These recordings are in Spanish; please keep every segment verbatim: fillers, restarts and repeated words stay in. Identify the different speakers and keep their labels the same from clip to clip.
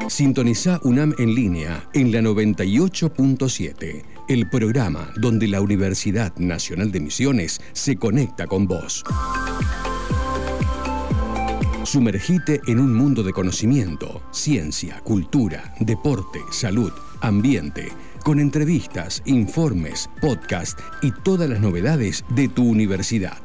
Speaker 1: Sintoniza UNAM en línea en la noventa y ocho punto siete, el programa donde la Universidad Nacional de Misiones se conecta con vos. Sumergite en un mundo de conocimiento, ciencia, cultura, deporte, salud, ambiente, con entrevistas, informes, podcast y todas las novedades de tu universidad.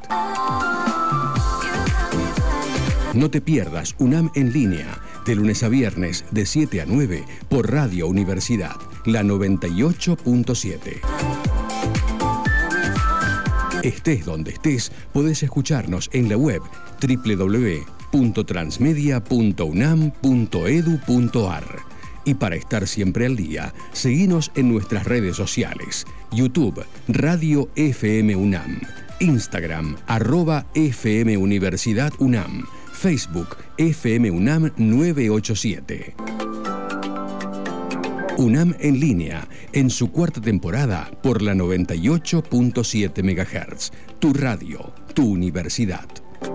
Speaker 1: No te pierdas UNAM en línea, de lunes a viernes, de siete a nueve, por Radio Universidad, la noventa y ocho punto siete. Estés donde estés, podés escucharnos en la web doble u doble u doble u punto transmedia punto unam punto edu punto ar. Y para estar siempre al día, seguinos en nuestras redes sociales: YouTube, Radio F M UNAM, Instagram, arroba F M Universidad UNAM, Facebook, F M UNAM nueve ocho siete. UNAM en línea, en su cuarta temporada, por la noventa y ocho punto siete megahertz. Tu radio, tu universidad.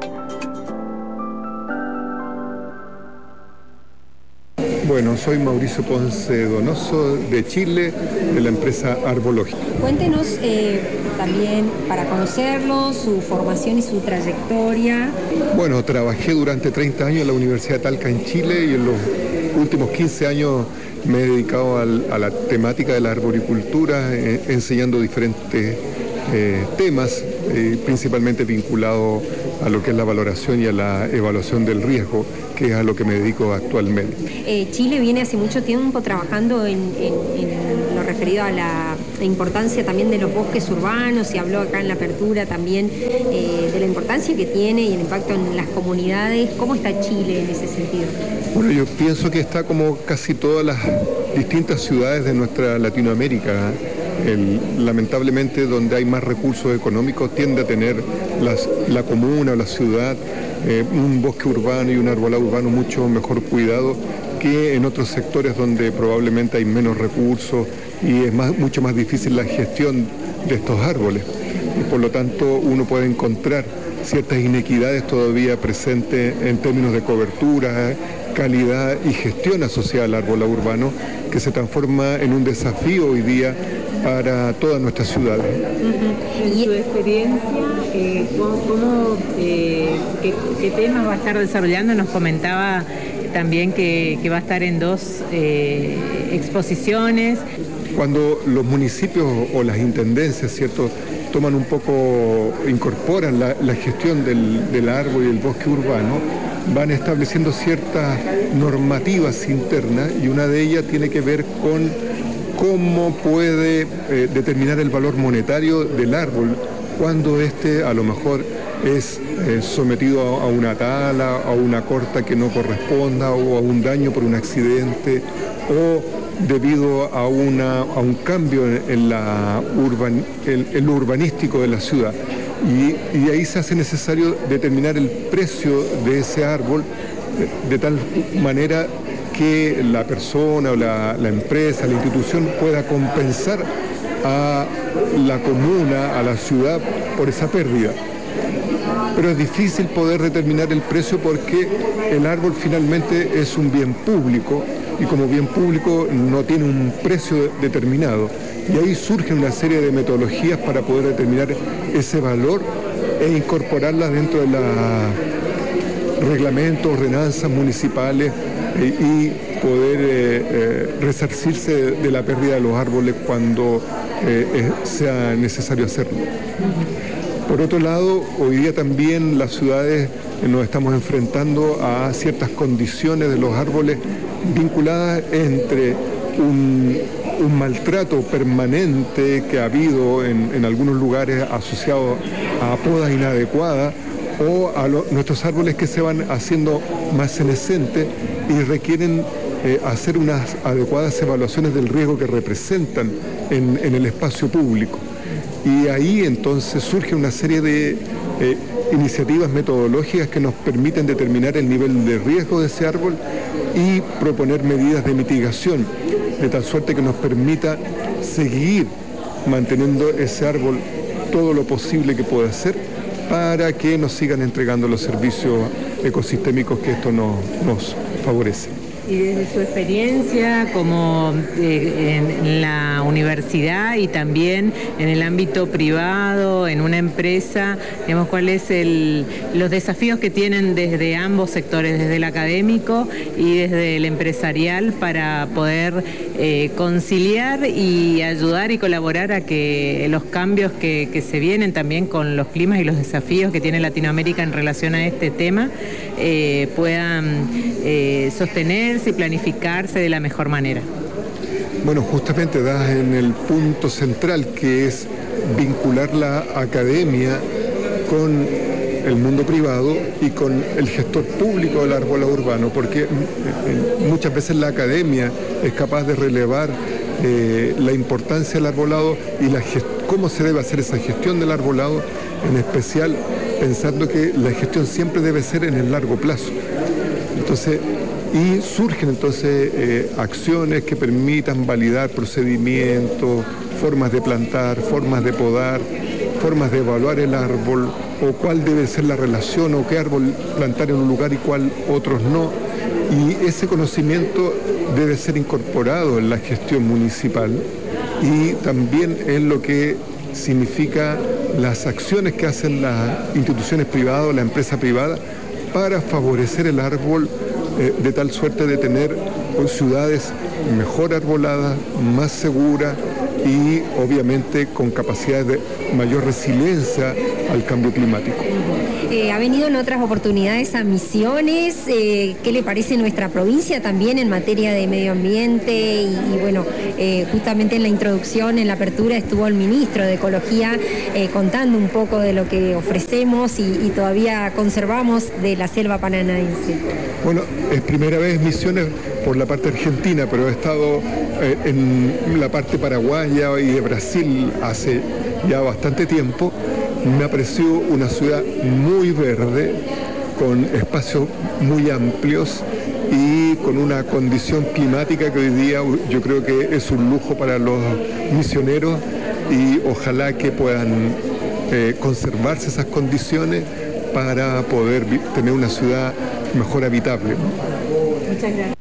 Speaker 2: Bueno, soy Mauricio Ponce Donoso, de Chile, de la empresa Arbológica.
Speaker 3: Cuéntenos eh, también, para conocerlo, su formación y su trayectoria.
Speaker 2: Bueno, trabajé durante treinta años en la Universidad de Talca en Chile y en los últimos quince años me he dedicado al, a la temática de la arboricultura, eh, enseñando diferentes eh, temas, eh, principalmente vinculados a lo que es la valoración y a la evaluación del riesgo, que es a lo que me dedico actualmente.
Speaker 3: Eh, Chile viene hace mucho tiempo trabajando en, en, en lo referido a la, la importancia también de los bosques urbanos. Se habló acá en la apertura también eh, de la importancia que tiene y el impacto en las comunidades. ¿Cómo está Chile en ese sentido?
Speaker 2: Bueno, yo pienso que está como casi todas las distintas ciudades de nuestra Latinoamérica. El, lamentablemente, donde hay más recursos económicos tiende a tener las, la comuna o la ciudad eh, un bosque urbano y un arbolado urbano mucho mejor cuidado que en otros sectores donde probablemente hay menos recursos y es más, mucho más difícil la gestión de estos árboles. Y por lo tanto uno puede encontrar ciertas inequidades todavía presentes en términos de cobertura, calidad y gestión asociada al arbolado urbano, que se transforma en un desafío hoy día para todas nuestras ciudades.
Speaker 4: Uh-huh. En su experiencia, eh, ¿cómo, cómo, eh, qué, qué temas va a estar desarrollando? Nos comentaba también que, que va a estar en dos eh, exposiciones.
Speaker 2: Cuando los municipios o las intendencias, ¿cierto?, toman un poco, incorporan la, la gestión del, del árbol y el bosque urbano, van estableciendo ciertas normativas internas y una de ellas tiene que ver con cómo puede eh, determinar el valor monetario del árbol cuando éste a lo mejor es eh, sometido a, a una tala, a una corta que no corresponda o a un daño por un accidente o debido a, una, a un cambio en, en, la urban, en, en lo urbanístico de la ciudad. Y, y ahí se hace necesario determinar el precio de ese árbol de, de tal manera que la persona o la, la empresa, la institución pueda compensar a la comuna, a la ciudad por esa pérdida. Pero es difícil poder determinar el precio porque el árbol finalmente es un bien público y como bien público no tiene un precio determinado. Y ahí surge una serie de metodologías para poder determinar ese valor e incorporarlas dentro de los reglamentos, ordenanzas municipales eh, y poder eh, eh, resarcirse de, de la pérdida de los árboles cuando eh, eh, sea necesario hacerlo. Por otro lado, hoy día también las ciudades nos estamos enfrentando a ciertas condiciones de los árboles vinculadas entre un, un maltrato permanente que ha habido en, en algunos lugares asociado a podas inadecuadas o a lo, nuestros árboles que se van haciendo más senescentes y requieren eh, hacer unas adecuadas evaluaciones del riesgo que representan en, en el espacio público. Y ahí entonces surge una serie de eh, iniciativas metodológicas que nos permiten determinar el nivel de riesgo de ese árbol y proponer medidas de mitigación, de tal suerte que nos permita seguir manteniendo ese árbol todo lo posible que pueda hacer para que nos sigan entregando los servicios ecosistémicos que esto nos, nos favorece.
Speaker 4: Y desde su experiencia como eh, en la universidad y también en el ámbito privado, en una empresa, digamos, ¿cuáles el, los desafíos que tienen desde ambos sectores, desde el académico y desde el empresarial, para poder eh, conciliar y ayudar y colaborar a que los cambios que, que se vienen también con los climas y los desafíos que tiene Latinoamérica en relación a este tema eh, puedan eh, sostener y planificarse de la mejor manera?
Speaker 2: Bueno, justamente das en el punto central, que es vincular la academia con el mundo privado y con el gestor público del arbolado urbano, porque muchas veces la academia es capaz de relevar eh, la importancia del arbolado y la cómo se debe hacer esa gestión del arbolado, en especial pensando que la gestión siempre debe ser en el largo plazo. Entonces, y surgen entonces eh, acciones que permitan validar procedimientos, formas de plantar, formas de podar, formas de evaluar el árbol, o cuál debe ser la relación, o qué árbol plantar en un lugar y cuál otros no. Y ese conocimiento debe ser incorporado en la gestión municipal y también en lo que significa las acciones que hacen las instituciones privadas o la empresa privada para favorecer el árbol eh, de tal suerte de tener ciudades mejor arboladas, más seguras y obviamente con capacidades de mayor resiliencia al cambio climático.
Speaker 3: Eh, ha venido en otras oportunidades a Misiones. Eh, ¿Qué le parece nuestra provincia también en materia de medio ambiente? Y, y bueno, eh, justamente en la introducción, en la apertura, estuvo el ministro de Ecología eh, contando un poco de lo que ofrecemos y, y todavía conservamos de la selva paranaense.
Speaker 2: Bueno, es primera vez Misiones por la parte argentina, pero he estado eh, en la parte paraguaya y de Brasil hace ya bastante tiempo. Me ha parecido una ciudad muy verde, con espacios muy amplios y con una condición climática que hoy día yo creo que es un lujo para los misioneros y ojalá que puedan eh, conservarse esas condiciones para poder tener una ciudad mejor habitable.
Speaker 3: Muchas gracias.